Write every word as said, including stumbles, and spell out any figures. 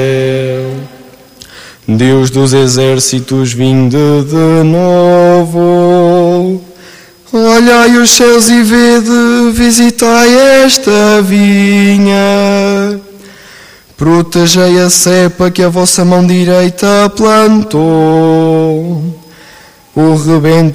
Deus dos exércitos, vinde de novo. Olhai os céus e vede, visitai esta vinha. Protegei a cepa que a vossa mão direita plantou. O rebento